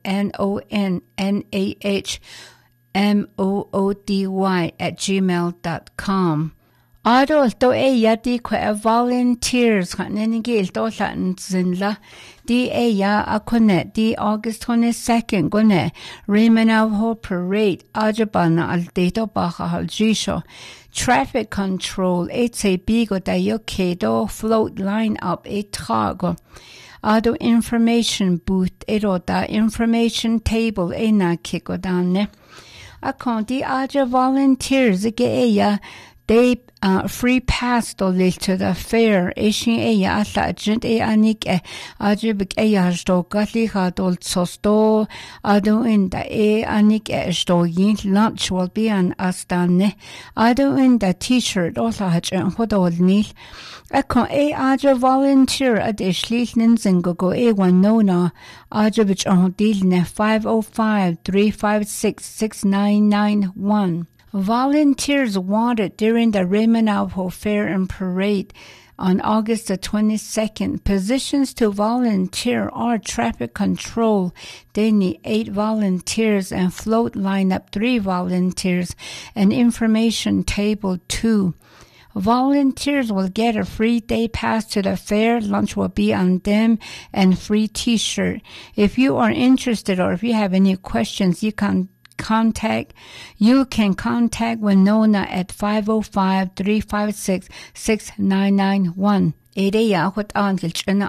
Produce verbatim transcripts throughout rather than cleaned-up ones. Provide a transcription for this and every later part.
N O N N A H M O O D Y at gmail dot com. Ado to e yati kwa volunteers kanenigil to latin zinla di e ya akone di August twenty-second gone Remenavo parade ajabana al deto baja al jisho traffic control it's a bigo da yoke do float line up a trago ado information booth ero da information table e na kiko dane akon di aja volunteers ge e ya they uh, free pass to to the fair ishin e ya la gent e anik e ajibik e ya sto gatli ha dol sosto ado in da e anik e sto yin lunch will be an astane ado in the t-shirt also hat en hodol nil a kon e aja volunteer at ishlil nin zingo go e one no na ajibich on deal ne five oh five, three five six, six nine nine one. Volunteers wanted during the Remenavo Fair and Parade on August the twenty-second. Positions to volunteer are traffic control. They need eight volunteers and float lineup three volunteers and information table two. Volunteers will get a free day pass to the fair. Lunch will be on them and free t-shirt. If you are interested or if you have any questions, you can contact you can contact Winona at five oh five, three five six, six nine nine one. You're listening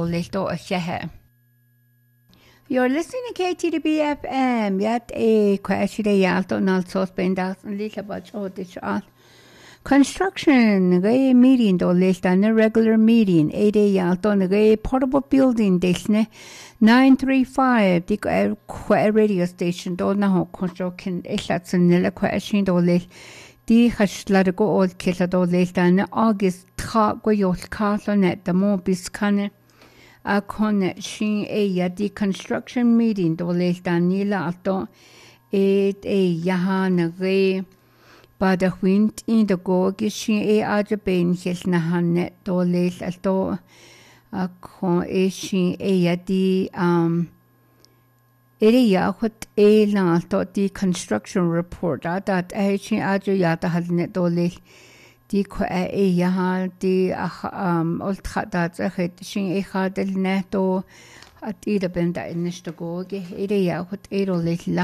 to K T D B F M. Yet a question yalto nalso spendas and little about all this all. Construction gay meeting do list and a regular meeting eight a yalto gay portable building desne nine three five the radio station do na ho construction isats nilla question do list di hashlad go old killa do list and August tra go yol carlonet the mo biscane a connet shin a ya di construction meeting do list and nila alto eight a yahan gay but the wind in the go gishin a aja bain his na hanet do list alto a con e shin e ya di um ere ya what e la to the construction report that e shin aja ya ta halne do le di ko e ya ha di um ol khata za het shin e khadel ne to at ida benda in nista go ge ere ya what e ro le la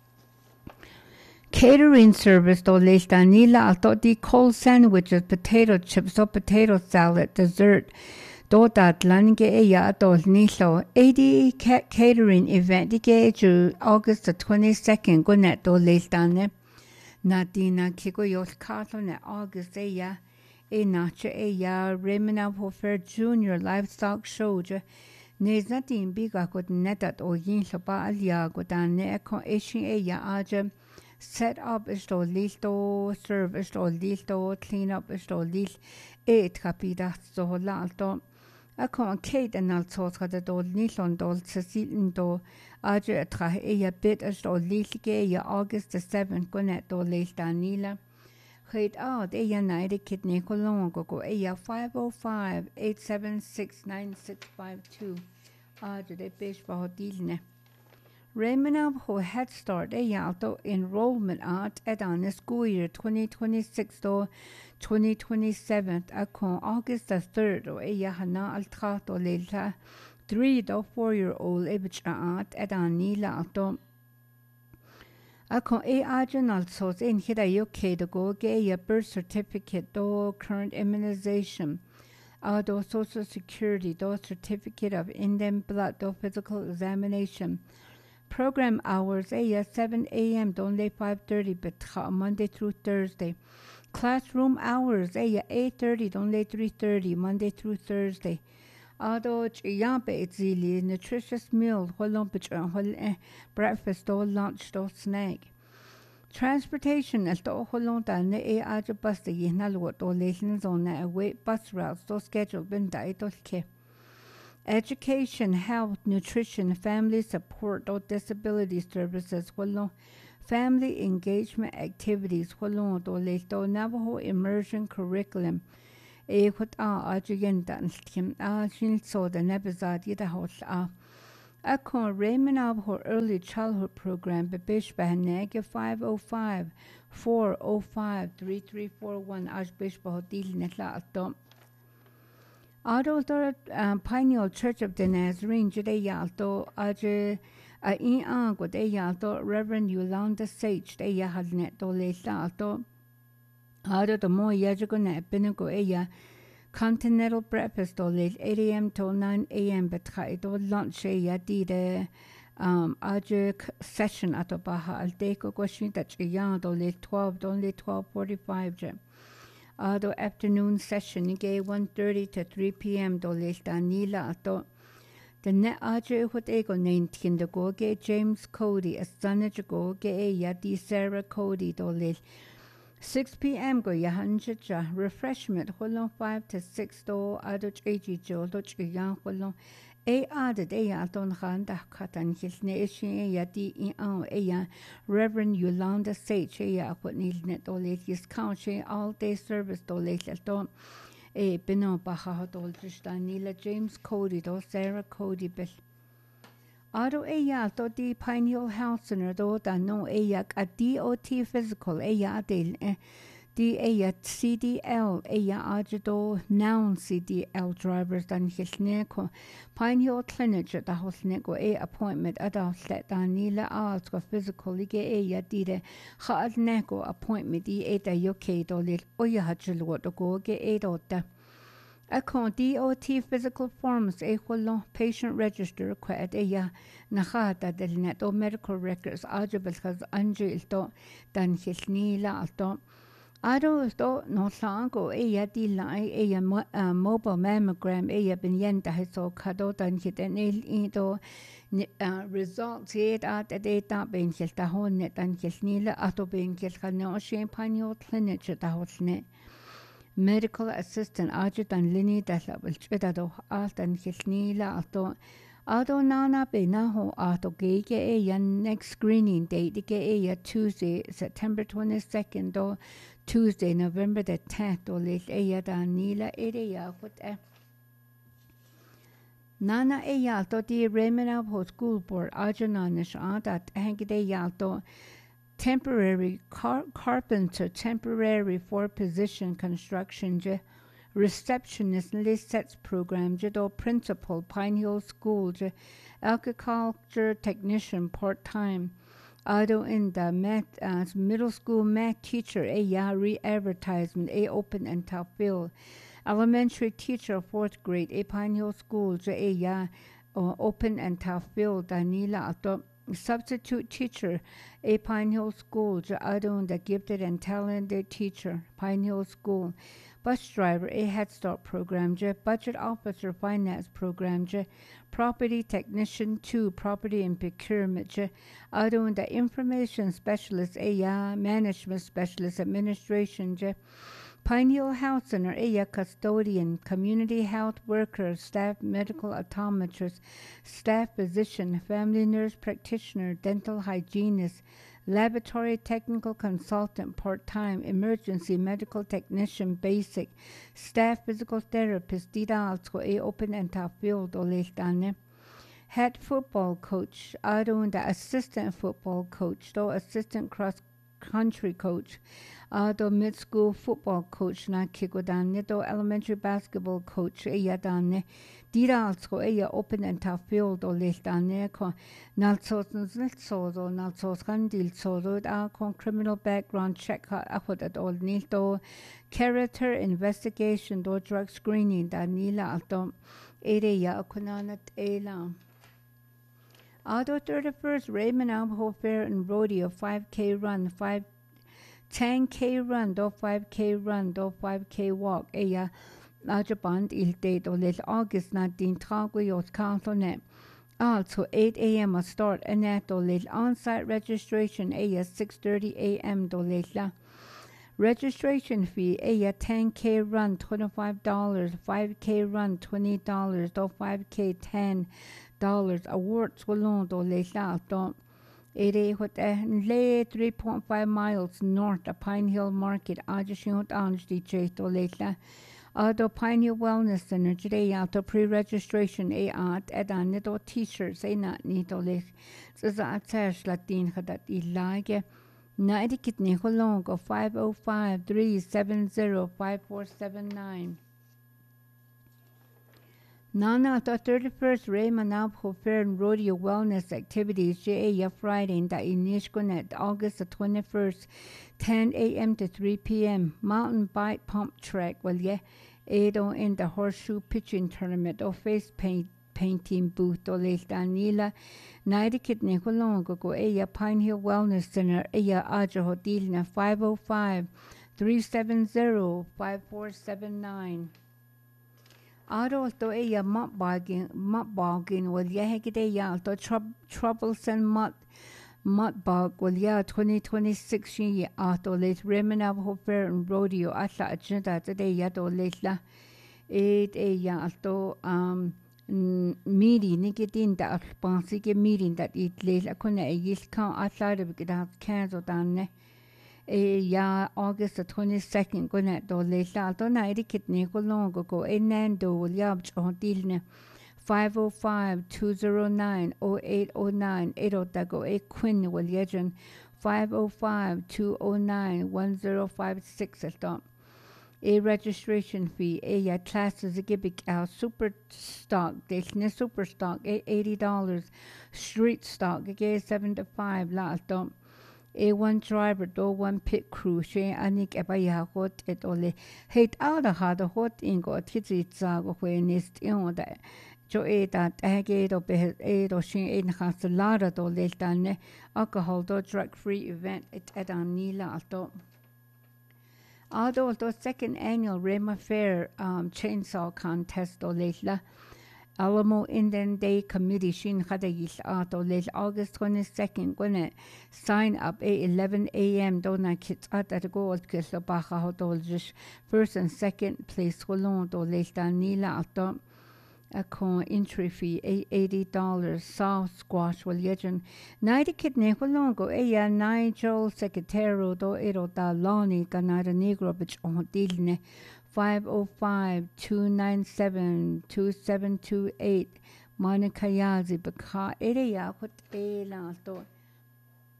catering service do le stanila alto di cold sandwiches potato chips or potato salad dessert Dodat lange eya dol nilo A D E catering event dige ju August the twenty-second go net do lestane Nadina kiko yos carlone August eya e nacha eya Remenavo Fair Junior Livestock Show je nes natin biga ko netat o yin sopa alia go dan ne ko eshin eya aja set up is do listo serve is do listo clean up is do lis e trapida so lalto Akon Kate and also had a dol nilon dol Cecilin do Aja tra a bit as dol lilige ya August the seventh gonet do les danila. Head out a night a kidney colon go a five oh five, eight seven six, nine six five two. Aja de fish for dilne. Remenavo who Head Start a alto enrollment at at on the school year twenty twenty-six to twenty twenty-seven akon August the third or a hana al trato lelta three to four year old ebich at at on nila alto akon a ajan also in hida yoke to go get a birth certificate do current immunization ado social security do certificate of Indian blood do physical examination. Program hours a seven a m to only five thirty but Monday through Thursday. Classroom hours a eight thirty to only three thirty Monday through Thursday. Ado yampe itzili nutritious meal holon hol breakfast or lunch or snack. Transportation al to holon da ne e aja bus de yinalo to lessons on a way bus routes to schedule ben ke. Education, health, nutrition, family support or disability services, family engagement activities, Navajo immersion curriculum, a what are Ajayan Danskim, a shin so the Nebazad Yidahos are Akon Raymond Abhor Early Childhood Program Bebish Bahanega five oh five, four oh five, three three four one Ashbish Bahodil Netla Atom. Adult um, Pineal Church of the Nazarene Jade Yalto Aje a in Ango de Yalto Reverend Yolanda Sage de Yahadnet Dole Salto Ado the Mo Yajagonet Binago Eya Continental Breakfast Dole eight a.m. till nine a.m. Betraido lunch Eya Dide um Aje session at Baha Aldeco Goshin that Yan Dole twelve Dole twelve forty five Jem. Ado afternoon session ge one thirty to three p.m. Dole Danila Ato. The net aje hut ego nineteen the go ge James Cody a sanage go ge e yadi Sarah Cody Dole. six p.m. go yahanjaja refreshment holon five to six do ado eji jo do yan holon e added e adon handa katan hisne ishin yadi in an e Reverend Yolanda Sage e akot nilnet dole his country all day service dole to e bino baha dol Nila James Cody do Sarah Cody bill Ado e ya to di Pineal Health Center do da no e yak a D O T physical e ya del e di e ya C D L e ya ajido noun C D L drivers dan hisne ko Pineal Clinic da hosne ko e appointment ada set da nila als ko physical lige e ya di de khaad ne ko appointment di e da yoke do le o ya hajlo do go ge e do da Akon D O T physical forms e hollo patient register kwad e ya nakhata del net o medical records ajabel khaz anjil to dan hilnila alto ado to no sango e ya di lai e ya mobile mammogram e ya bin yenta hiso kado dan hiten e to results e at de ta ben hilta hon net dan hilnila ato ben hilkhano Pineal Clinic ta hosne Medical assistant Ajudan Lini Databel Chedado Altan Hilnila Ato Ado Nana Benaho Ato Gege e yan next screening date ge e ya Tuesday September twenty-second do Tuesday November the tenth do late e ya Danila ere ya what e Nana e ya to di Raymond Abho School Board Ajananish Adat Hangide Yalto Temporary car carpenter, temporary for position construction, je, receptionist list sets program, je, do principal, Pine Hill School, je, agriculture technician part time, ado in the math, uh, middle school math teacher, a ya re advertisement, a open and top fill, elementary teacher, fourth grade, a Pine Hill School, je, a ya uh, open and top fill, Danila ato. Substitute teacher, a Pine Hill School, Adon, the gifted and talented teacher, Pine Hill School. Bus driver, a Head Start program, budget officer, finance program, property technician, two, property and procurement, Adon, the information specialist, a management specialist, administration, Pine Hill Health Center, a custodian, community health worker, staff medical optometrist, staff physician, family nurse practitioner, dental hygienist, laboratory technical consultant part-time, emergency medical technician basic, staff physical therapist, dida also a open and top field olestane. Head football coach, adon the assistant football coach, do assistant cross country coach, ado mid school football coach na kikodan, do elementary basketball coach eyadane. Dira also a open and top field or listane ko nalsosens nilsodo nalsos kandil sodo a con criminal background check akot at all nilto character investigation do drug screening da nila alto area akunanat ela Ado thirty-first Raymond Abho Fair and Rodeo five K run five ten K run do five K run do five K walk aya Ajaband il date or late August nineteen Traguyos Council net. Also eight a.m. a start and at or late on-site registration a six thirty a.m. do late la. Registration fee a ten K run twenty-five dollars, five K run twenty dollars, do five K ten dollars. Awards walon do late la do. Ere what lay three point five miles north of Pine Hill Market. Ajashun Anj D J do late la. Ado Pioneer Wellness Center today auto pre-registration e at edan nito t-shirts e na nito lich zaza atash latin khadat ilage na edikit ni holongo five oh five, three seven zero, five four seven nine. Nana the thirty-first Raymond Alpo Fair and Rodeo Wellness Activities J A Friday in the Inishkonet August the twenty-first, ten a.m. to three p.m. Mountain bike pump track well yeah Edo in the horseshoe pitching tournament or face paint painting booth or les Danila Naidikit Nicolongo go Aya Pine Hill Wellness Center Aya Aja Hotel na five oh five, three seven zero, five four seven nine. Ado to aya mut bargain mut bargain well yeah hegide ya to troublesome mut mut bug well yeah twenty twenty-six year auto late Remina Hopper and Rodeo atla agenda today ya to late la it a ya to um meeting nikitin da pansi ke meeting that it late la kona a yis kan atla de bigda cancel down ne e ya August the twenty-second go net do le la do na edikit ne ko long go e nan do ya on dilne five oh five, two oh nine, oh eight oh nine edo da go e quinn will yejen five oh five, two oh nine, one oh five six at a registration fee e ya classes a gibik our super stock de super stock eighty dollars street stock ge seven to five la do A one driver do one pit crew she anik ebaya hot et ole hate out a hard hot ingo titsa go when is in da jo e that age do be e do shin in has lara do le dan alcohol do drug free event at at anila alto although second annual Rema Fair um chainsaw contest do le Alamo Indian Day Committee Shin Khadagis Ato late August twenty-second gonna sign up at eleven a.m. Dona kits at at gold kislo baha hodoljish first and second place holon do late Danila Ato a con entry fee eighty dollars South Squash will yejen ninety kid nekolongo eya Nigel Secretary do ero da loni ganada negro bitch on dilne five oh five, two nine seven, two seven two eight Monica Yazi Baka Ereya Hot Ela